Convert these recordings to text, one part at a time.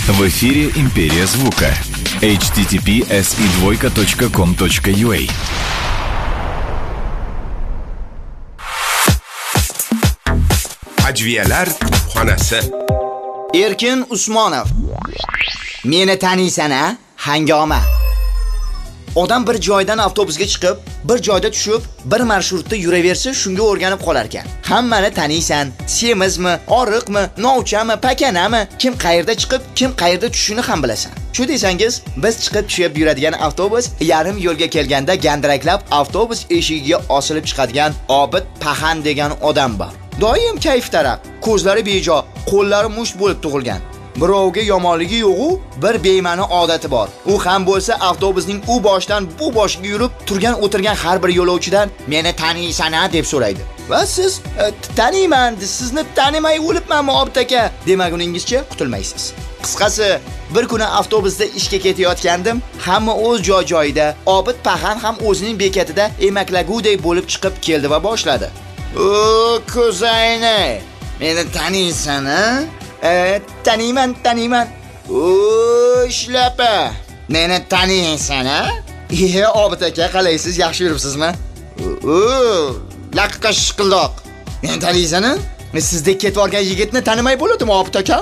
В эфире «Империя звука». https://com.ua. Ajviyalar xonasi. Erkin Usmonov. Meni taniysan-a? Hangoma. Odam bir joydan avtobusga chiqib, bir joyda tushib, bir marshrutda yuraversa, shunga o'rganib qolar ekan. Hammani taniysan, semizmi, oriqmi, novchami, pakanami, kim qayerda chiqib, kim qayerda tushishini ham bilasan. Shu desangiz, biz chiqib tushib yuradigan avtobus yarim yo'lga kelganda gandiraklab avtobus eshigiga osilib chiqadigan Obid Paxan degan odam bor. Doim kayf taraf, ko'zlari bejo, qo'llari musht bo'lib tug'ilgan. Birovga yomonligi yo'q-u, bir beymani odati bor. U ham bo'lsa avtobusning u boshdan bu boshiga yurib turgan o'tirgan har bir yo'lovchidan "Meni taniysan-a?" deb so'raydi. Va siz "Taniyman, sizni tanimay o'libmanmi, Obid aka?" demaguningizcha qutulmaysiz. Qisqasi, bir kuni avtobusda ishga ketayotgandim, hamma o'z joyida, Obid Paxan ham o'zining bekatida emaklagudek bo'lib chiqib keldi va boshladi. "O, ko'zayni, meni taniysan-a?" Taniyman. O, shlapa. Meni taniysan-a? Obid aka, qalaysiz? Yaxshi yuribsizmi? O, laqqa shiqildoq. Meni taniysan-a? Sizdek ketib olgan yigitni tanimay bo'ladimi, Obid aka?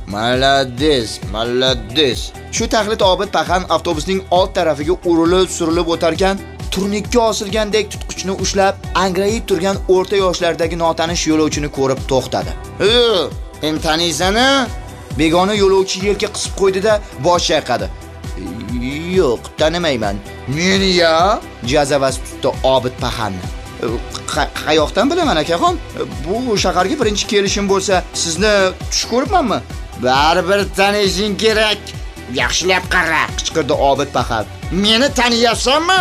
Malades. Shu taqlid Obid Paxan avtobusning old tarafiga urilib o'tarkan, turnikka osilgandek tutqichni ushlab, angrayib turgan o'rta yoshlardagi notanish yo'lovchini ko'rib to'xtadi. "Meni taniysan-a?" Begona yo'lovchi yelka qisib qo'ydi-da, bosh chayqadi. "Yo'q, tanimayman." "Meni-ya?" jazavasi tutdi Obid Paxanni. "Qayoqdan bilaman, akaxon? Bu shaharga birinchi kelishim bo'lsa, sizni tush ko'ribmanmi?" "Baribir tanishing kerak. Yaxshilab qara", qichqirdi Obid Paxan. "Meni taniyapsanmi?"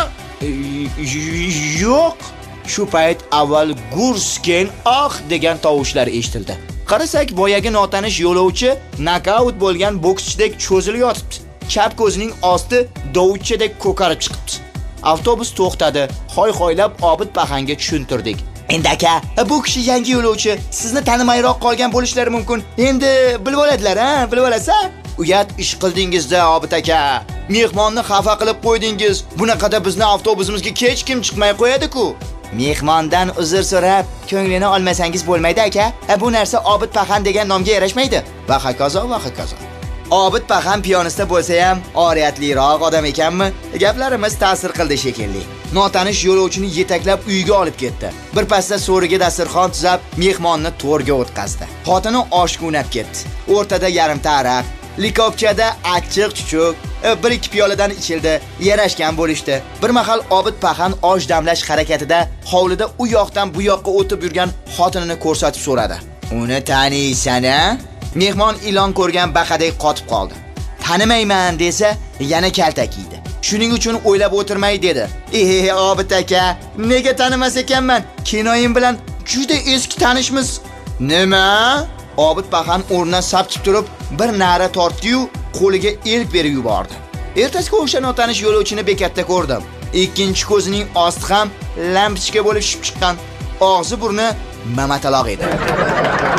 "Yo'q." Shu payt avval gursken degan tovushlar eshitildi. Qarasak, boyagi notanish yo'lovchi nokaut bo'lgan bokschidek cho'zilib yotibdi. Chap ko'zining osti dovutchadek ko'karib chiqibdi. Avtobus to'xtadi. Hoy-hoylab Obid Paxanga tushuntirdik. "Endi aka, bu kishi yangi yo'lovchi, sizni tanimayroq qolgan bo'lishlari mumkin. Endi bilib oladilar-a, bilib olasa? Uyat ish qildingiz-da, Obid aka. Mehmonni xafa qilib qo'ydingiz. Bunaqada bizni avtobusimizga hech kim chiqmay qo'yadi-ku." "Mehmondan uzr so'rab, ko'nglini olmasangiz bo'lmaydi, aka. Bu narsa Obid Paxan degan nomga yarashmaydi." Va hokazo. Obid Paxan piyonista bo'lsa ham oriyatliroq odam ekanmi? Gaplarimiz ta'sir qildi shekilli. Notanish yo'lovchini yetaklab uyiga olib ketdi. Bir pasda so'riga dasturxon tuzab, mehmonni to'rga o'tkazdi. Xotini oshga unab ketdi. O'rtada yarimta araq, likopchada achchiq-chuchuq, 1-2 piyoladan ichildi, yarashgan bo'lishdi. Bir mahal Obid Paxan osh damlash harakatida hovlida u yoqdan bu yoqqa o'tib yurgan xotinini ko'rsatib so'radi. "Uni taniysan-a?" Mehmon ilon ko'rgan baqadek qotib qoldi. "Tanimayman" desa, yana kaltak yedi. Shuning uchun o'ylab o'tirmay dedi. "Obid aka, nega tanimas ekanman? Kinoyim bilan juda eski tanishmiz." "Nima?" Obid Paxan o'rnidan sapchib turib, bir nara tortdi-yu, qo'liga ilk berib yubordi. Ertasiga o'sha notanish yo'lovchini bekatda ko'rdim. Ikkinchi ko'zining osti ham lampochka bo'lib shib chiqqan. Og'zi burni mamataloq edi.